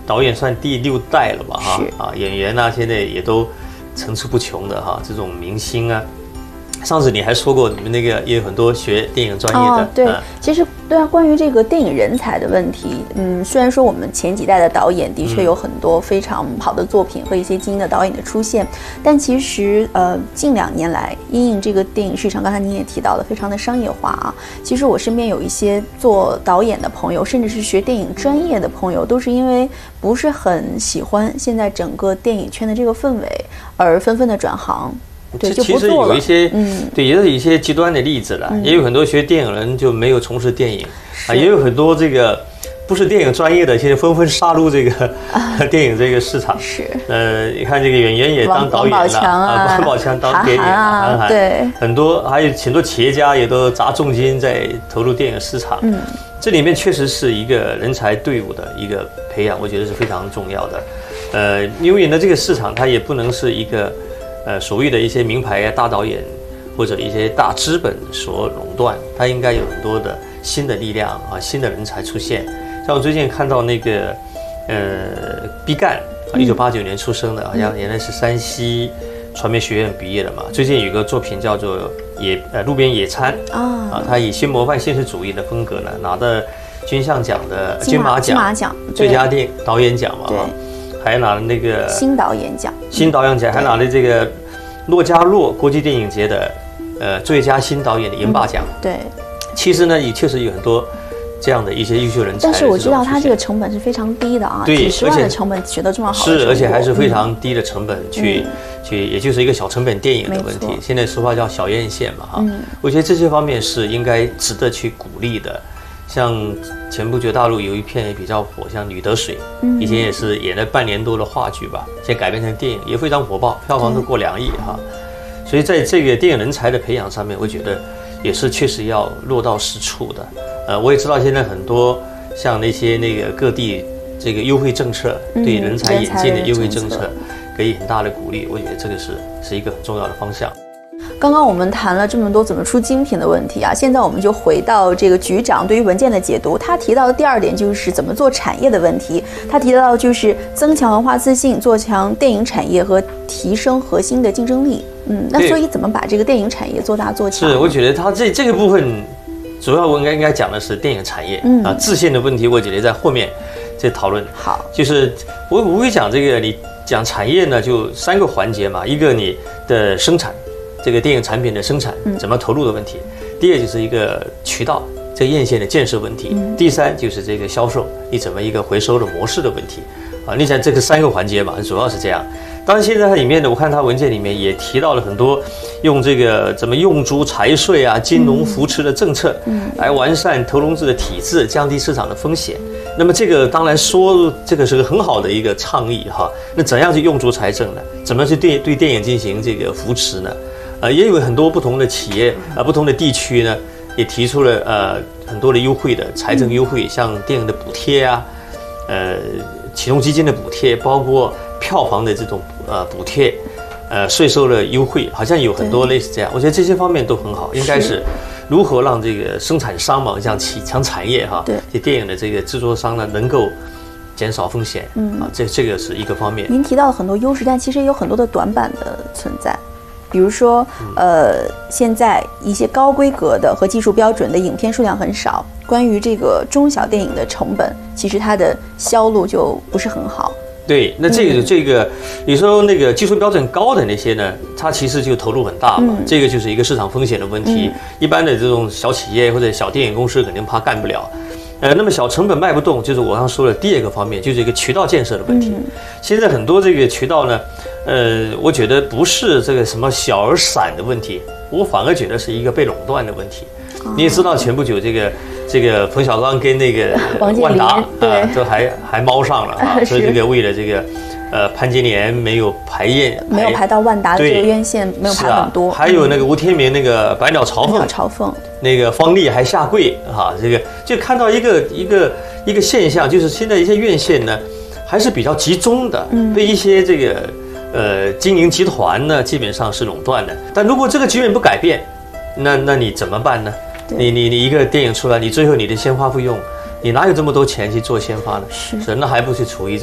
导演算第6代了吧哈是啊，演员啊现在也都层出不穷的哈，这种明星啊。上次你还说过，你们那个也有很多学电影专业的。 对，其实对啊，关于这个电影人才的问题，虽然说我们前几代的导演的确有很多非常好的作品和一些精英的导演的出现，但其实近2年来，因应这个电影市场，刚才您也提到了，非常的商业化啊。其实我身边有一些做导演的朋友，甚至是学电影专业的朋友，都是因为不是很喜欢现在整个电影圈的这个氛围，而纷纷的转行。对，就不做了。 其实有一些，对，也是一些极端的例子了。也有很多学电影人就没有从事电影啊，也有很多这个不是电影专业的，现在纷纷杀入这个电影这个市场。 是， 你看这个演员也当导演了啊，王宝强当电影，韩寒， 对， 很多还有很多企业家也都砸重金在投入电影市场。这里面确实是一个人才队伍的一个培养，我觉得是非常重要的。因为呢，这个市场它也不能是一个。所谓的一些名牌大导演或者一些大资本所垄断，它应该有很多的新的力量啊，新的人才出现。像我最近看到那个毕赣，1989年出生的，好像原来是山西传媒学院毕业的嘛。最近有个作品叫做路边野餐啊，他以新模范现实主义的风格呢，拿到金像奖的金马奖最佳导演奖嘛。还拿了那个新导演奖， 还拿了这个洛迦诺国际电影节的最佳新导演的银霸奖。 对， 其实呢也确实有很多这样的一些优秀人才。 但是我知道他这个成本是非常低的啊， 对， 几十万的成本取得这么好的成果， 是，而且还是非常低的成本去，也就是一个小成本电影的问题。现在俗话叫小院线嘛哈，我觉得这些方面是应该值得去鼓励的。像前不久大陆有一片也比较火，像《女得水》，以前也是演了半年多的话剧吧，现在改编成电影也非常火爆，票房都过2亿哈。所以在这个电影人才的培养上面，我觉得也是确实要落到实处的。我也知道现在很多像那个各地这个优惠政策，对人才引进的优惠政策给予很大的鼓励，我觉得这个是一个很重要的方向。 刚刚我们谈了这么多怎么出精品的问题啊，现在我们就回到这个局长对于文件的解读。他提到的第2点就是怎么做产业的问题。他提到就是增强文化自信，做强电影产业和提升核心的竞争力。那所以怎么把这个电影产业做大做强？ 是，我觉得他这个部分主要我应该讲的是电影产业啊，自信的问题，我觉得在后面再讨论。 好， 就是我会讲这个，你讲产业呢，就3个环节嘛，一个你的生产。这个电影产品的生产怎么投入的问题，第2就是一个渠道这个院线的建设问题，第3就是这个销售你怎么一个回收的模式的问题啊。你想这个3个环节嘛，主要是这样。当然现在它里面呢，我看它文件里面也提到了很多用这个怎么用租财税啊、金融扶持的政策，来完善投融资的体制，降低市场的风险。那么这个当然说这个是个很好的一个倡议哈。那怎样去用足财政呢？怎么去对电影进行这个扶持呢？也有很多不同的企业不同的地区呢，也提出了很多的优惠的财政优惠，像电影的补贴啊，启动基金的补贴，包括票房的这种补贴，税收的优惠，好像有很多类似这样。我觉得这些方面都很好，应该是如何让这个生产商嘛，像强产业哈，这电影的这个制作商呢，能够减少风险这个是一个方面。 您提到了很多优势，但其实也有很多的短板的存在。比如说，现在一些高规格的和技术标准的影片数量很少，关于这个中小电影的成本，其实它的销路就不是很好。 对，那这个，有时候那个技术标准高的那些呢，它其实就投入很大嘛，这个就是一个市场风险的问题。一般的这种小企业或者小电影公司肯定怕干不了。那么小成本卖不动，就是我刚说的第2个方面，就是一个渠道建设的问题。现在很多这个渠道呢，我觉得不是这个什么小而散的问题，我反而觉得是一个被垄断的问题。你也知道，前不久这个冯小刚跟那个万达都还猫上了啊，所以这个为了这个潘金莲没有排到万达的这个院线，没有排很多。 还有那个吴天明那个百鸟朝凤，那个方丽还下跪哈，这个就看到一个现象，就是现在一些院线呢还是比较集中的，被一些这个经营集团呢基本上是垄断的。但如果这个局面不改变，那你怎么办呢？你一个电影出来，你最后你的宣发费用，你哪有这么多钱去做宣发呢？是，那还不是处于